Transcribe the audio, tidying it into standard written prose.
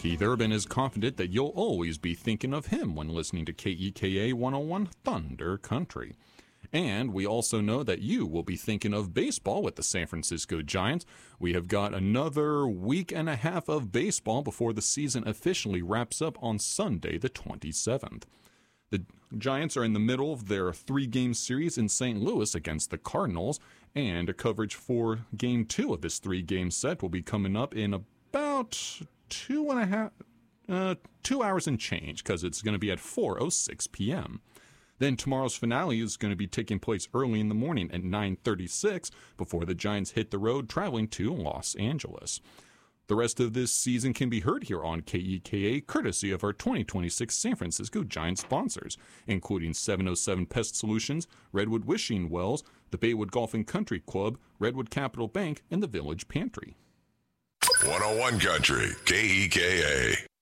Keith Urban is confident that you'll always be thinking of him when listening to KEKA 101 Thunder Country. And we also know that you will be thinking of baseball with the San Francisco Giants. We have got another week and a half of baseball before the season officially wraps up on Sunday the 27th. The Giants are in the middle of their 3-game series in St. Louis against the Cardinals, and a coverage for Game 2 of this 3-game set will be coming up in about 2 hours and change, because it's going to be at 4:06 p.m. Then tomorrow's finale is going to be taking place early in the morning at 9:36 before the Giants hit the road traveling to Los Angeles. The rest of this season can be heard here on KEKA, courtesy of our 2026 San Francisco Giants sponsors, including 707 Pest Solutions, Redwood Wishing Wells, the Baywood Golf and Country Club, Redwood Capital Bank, and the Village Pantry. 101 Country, KEKA.